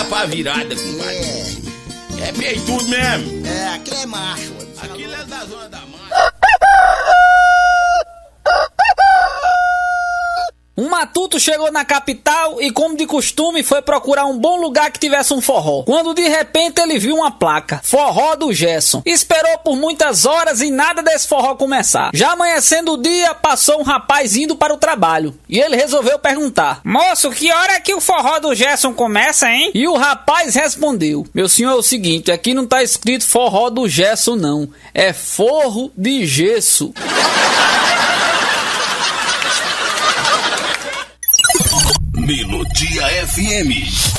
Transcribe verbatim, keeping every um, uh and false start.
pra virada, compadre. É peitudo mesmo. É, aquilo é macho. Aquilo é da zona da mata. Um matuto chegou na capital e, como de costume, foi procurar um bom lugar que tivesse um forró. Quando de repente ele viu uma placa: Forró do Gerson. Esperou por muitas horas e nada desse forró começar. Já amanhecendo o dia, passou um rapaz indo para o trabalho. E ele resolveu perguntar: moço, que hora é que o forró do Gerson começa, hein? E o rapaz respondeu: meu senhor, é o seguinte, aqui não tá escrito forró do Gerson não. É forro de gesso. Melodia F M.